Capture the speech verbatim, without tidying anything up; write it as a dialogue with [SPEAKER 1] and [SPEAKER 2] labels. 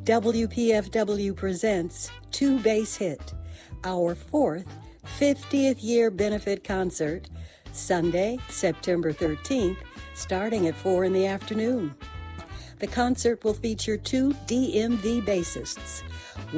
[SPEAKER 1] W P F W presents Two Bass Hit, our fourth fiftieth year benefit concert, Sunday, September thirteenth, starting at four in the afternoon. The concert will feature two D M V bassists,